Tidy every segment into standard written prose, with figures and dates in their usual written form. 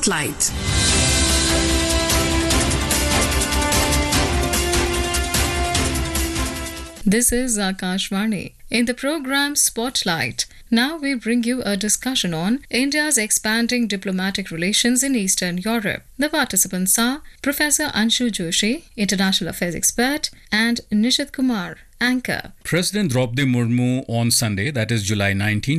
Spotlight. This is Akashvani. In the program Spotlight, now we bring you a discussion on India's expanding diplomatic relations in Eastern Europe. The participants are Professor Anshu Joshi, International Affairs Expert, and Nishit Kumar, Anchor. President Draupadi Murmu on Sunday, that is July 19,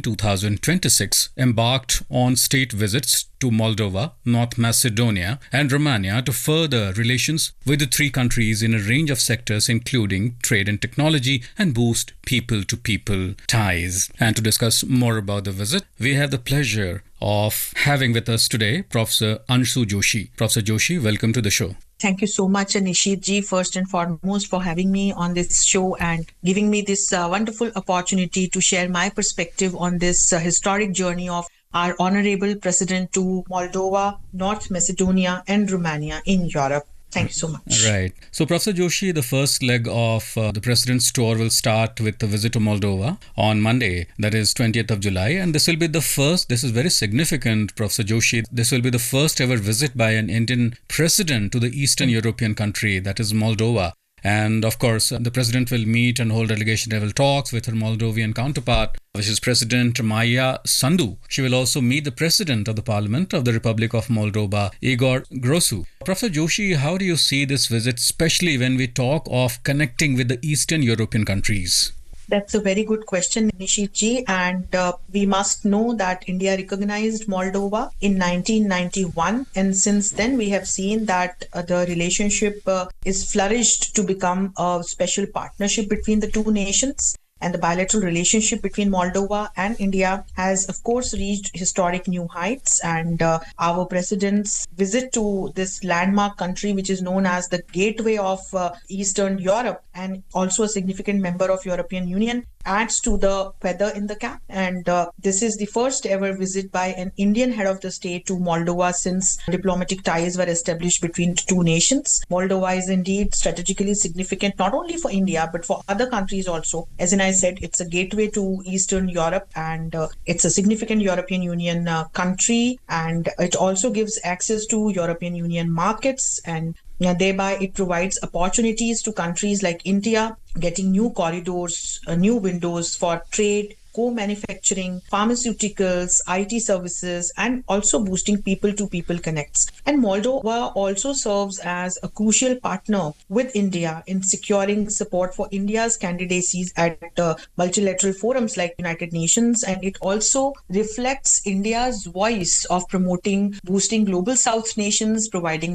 2026, embarked on state visits to Moldova, North Macedonia and Romania to further relations with the three countries in a range of sectors including trade and technology and boost people-to-people ties. And to discuss more about the visit, we have the pleasure of having with us today Professor Anshu Joshi. Professor Joshi, welcome to the show. Thank you so much, Nishit ji, first and foremost, for having me on this show and giving me this wonderful opportunity to share my perspective on this historic journey of our honorable president to Moldova, North Macedonia and Romania in Europe. Thank you so much. Right. So, Professor Joshi, the first leg of the President's tour will start with the visit to Moldova on Monday, that is 20th of July. And this will be the first, this is very significant, Professor Joshi, this will be the first ever visit by an Indian president to the Eastern European country, that is Moldova. And of course, the president will meet and hold delegation level talks with her Moldovan counterpart, which is President Maia Sandu. She will also meet the President of the Parliament of the Republic of Moldova, Igor Grosu. Professor Joshi, how do you see this visit, especially when we talk of connecting with the Eastern European countries? That's a very good question, Nishit ji. And we must know that India recognized Moldova in 1991. And since then, we have seen that the relationship is flourished to become a special partnership between the two nations. And the bilateral relationship between Moldova and India has, of course, reached historic new heights. And our president's visit to this landmark country, which is known as the gateway of Eastern Europe and also a significant member of European Union, adds to the feather in the cap. And this is the first ever visit by an Indian head of the state to Moldova since diplomatic ties were established between the two nations. Moldova is indeed strategically significant, not only for India, but for other countries also. As I said, it's a gateway to Eastern Europe and it's a significant European Union country, and it also gives access to European Union markets, and thereby it provides opportunities to countries like India, getting new corridors, new windows for trade, co-manufacturing, pharmaceuticals, IT services, and also boosting people-to-people connects. And Moldova also serves as a crucial partner with India in securing support for India's candidacies at multilateral forums like United Nations. And it also reflects India's voice of promoting, boosting global South nations, providing